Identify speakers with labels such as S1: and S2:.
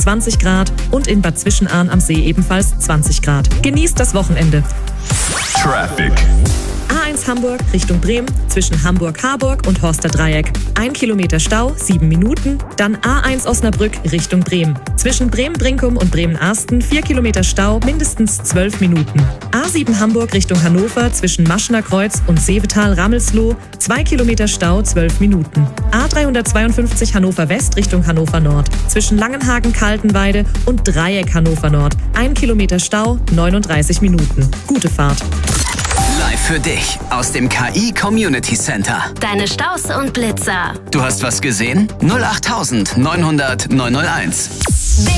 S1: 20 Grad und in Bad Zwischenahn am See ebenfalls 20 Grad. Genießt das Wochenende.
S2: Traffic.
S1: A1 Hamburg Richtung Bremen zwischen Hamburg-Harburg und Horster Dreieck. 1 Kilometer Stau, 7 Minuten. Dann A1 Osnabrück Richtung Bremen. Zwischen Bremen-Brinkum und Bremen-Arsten 4 Kilometer Stau, mindestens 12 Minuten. A7 Hamburg Richtung Hannover zwischen Maschener Kreuz und Seevetal-Rammelsloh 2 Kilometer Stau, 12 Minuten. A352 Hannover West Richtung Hannover Nord. Zwischen Langenhagen-Kaltenweide und Dreieck Hannover Nord. 1 Kilometer Stau, 39 Minuten. Gute Fahrt.
S3: Live für dich aus dem KI Community Center.
S4: Deine Staus und Blitzer.
S3: Du hast was gesehen? 08900 901.